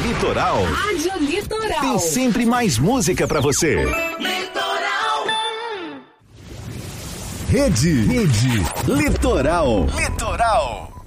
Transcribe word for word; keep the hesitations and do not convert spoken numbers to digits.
Litoral. Rádio Litoral. Tem sempre mais música pra você. Litoral. Rede. Rede. Litoral. Litoral.